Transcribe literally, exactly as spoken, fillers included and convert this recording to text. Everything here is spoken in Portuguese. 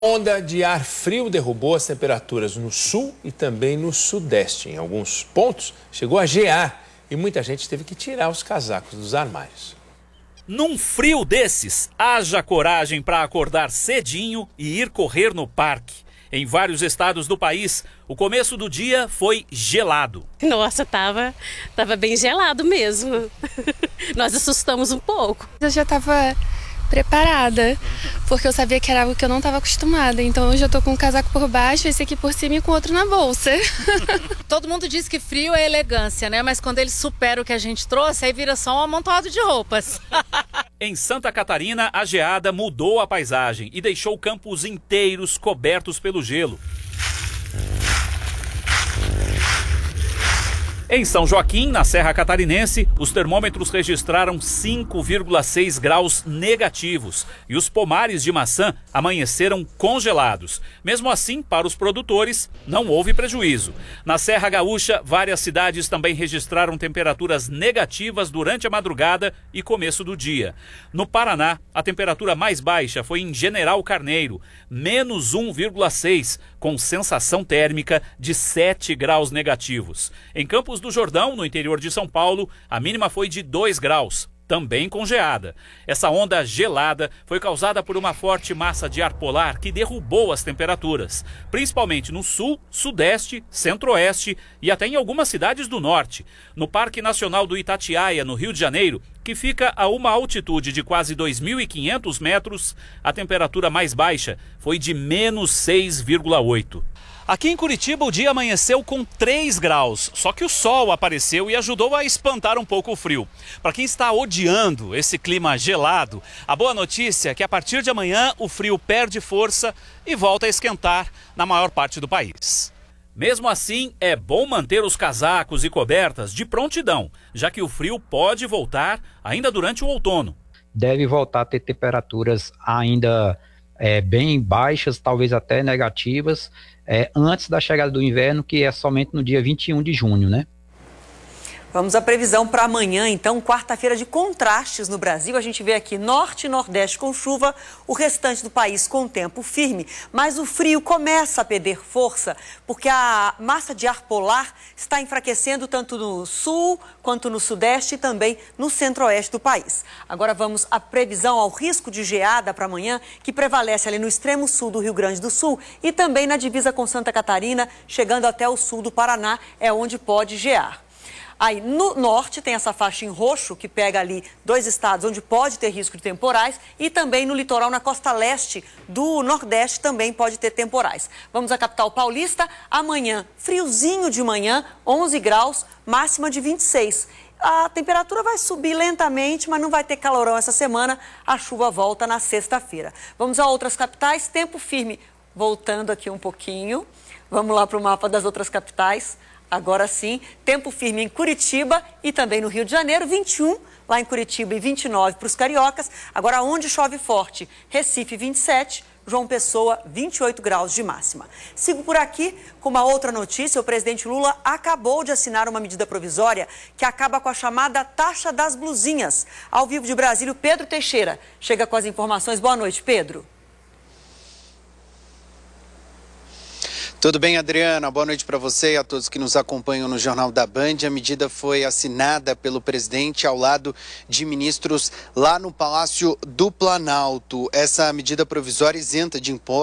Onda de ar frio derrubou as temperaturas no sul e também no sudeste. Em alguns pontos, chegou a gear e muita gente teve que tirar os casacos dos armários. Num frio desses, haja coragem para acordar cedinho e ir correr no parque. Em vários estados do país, o começo do dia foi gelado. Nossa, tava, tava bem gelado mesmo. Nós assustamos um pouco. Eu já estava preparada, porque eu sabia que era algo que eu não estava acostumada. Então eu já tô com um casaco por baixo, esse aqui por cima e com outro na bolsa. Todo mundo diz que frio é elegância, né? Mas quando ele supera o que a gente trouxe, aí vira só um amontoado de roupas. Em Santa Catarina, a geada mudou a paisagem e deixou campos inteiros cobertos pelo gelo. Em São Joaquim, na Serra Catarinense, os termômetros registraram cinco vírgula seis graus negativos e os pomares de maçã amanheceram congelados. Mesmo assim, para os produtores, não houve prejuízo. Na Serra Gaúcha, várias cidades também registraram temperaturas negativas durante a madrugada e começo do dia. No Paraná, a temperatura mais baixa foi em General Carneiro, menos um vírgula seis, com sensação térmica de sete graus negativos. Em Campos do Jordão, no interior de São Paulo, a mínima foi de dois graus, também com geada. Essa onda gelada foi causada por uma forte massa de ar polar que derrubou as temperaturas, principalmente no sul, sudeste, centro-oeste e até em algumas cidades do norte. No Parque Nacional do Itatiaia, no Rio de Janeiro, que fica a uma altitude de quase dois mil e quinhentos metros, a temperatura mais baixa foi de menos seis vírgula oito. Aqui em Curitiba o dia amanheceu com três graus, só que o sol apareceu e ajudou a espantar um pouco o frio. Para quem está odiando esse clima gelado, a boa notícia é que a partir de amanhã o frio perde força e volta a esquentar na maior parte do país. Mesmo assim, é bom manter os casacos e cobertas de prontidão, já que o frio pode voltar ainda durante o outono. Deve voltar a ter temperaturas ainda é, bem baixas, talvez até negativas, É, antes da chegada do inverno, que é somente no dia vinte e um de junho, né? Vamos à previsão para amanhã, então, quarta-feira de contrastes no Brasil. A gente vê aqui norte e nordeste com chuva, o restante do país com tempo firme. Mas o frio começa a perder força, porque a massa de ar polar está enfraquecendo tanto no sul quanto no sudeste e também no centro-oeste do país. Agora vamos à previsão ao risco de geada para amanhã, que prevalece ali no extremo sul do Rio Grande do Sul e também na divisa com Santa Catarina, chegando até o sul do Paraná, é onde pode gear. Aí, no norte, tem essa faixa em roxo, que pega ali dois estados onde pode ter risco de temporais, e também no litoral, na costa leste do nordeste, também pode ter temporais. Vamos à capital paulista. Amanhã, friozinho de manhã, onze graus, máxima de vinte e seis. A temperatura vai subir lentamente, mas não vai ter calorão essa semana. A chuva volta na sexta-feira. Vamos a outras capitais. Tempo firme. Voltando aqui um pouquinho. Vamos lá para o mapa das outras capitais. Agora sim, tempo firme em Curitiba e também no Rio de Janeiro, vinte e um lá em Curitiba e vinte e nove para os cariocas. Agora onde chove forte, Recife vinte e sete, João Pessoa vinte e oito graus de máxima. Sigo por aqui com uma outra notícia. O presidente Lula acabou de assinar uma medida provisória que acaba com a chamada taxa das blusinhas. Ao vivo de Brasília, o Pedro Teixeira chega com as informações. Boa noite, Pedro. Tudo bem, Adriana? Boa noite para você e a todos que nos acompanham no Jornal da Band. A medida foi assinada pelo presidente ao lado de ministros lá no Palácio do Planalto. Essa medida provisória isenta de impostos